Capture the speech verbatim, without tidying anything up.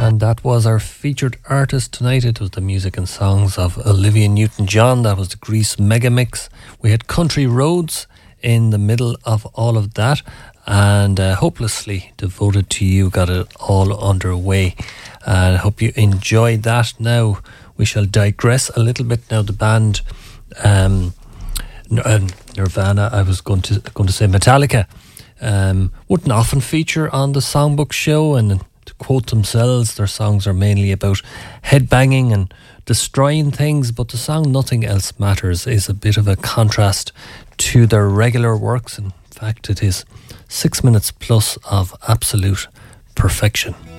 And that was our featured artist tonight. It was the music and songs of Olivia Newton-John. That was the Grease Mega Mix. We had Country Roads in the middle of all of that. And uh, Hopelessly Devoted to You got it all underway. And I hope you enjoyed that. Now we shall digress a little bit. Now the band um, Nirvana, I was going to going to say Metallica, um, wouldn't often feature on the Songbook show, and to quote themselves, their songs are mainly about headbanging and destroying things, but the song Nothing Else Matters is a bit of a contrast to their regular works. In fact, it is six minutes plus of absolute perfection.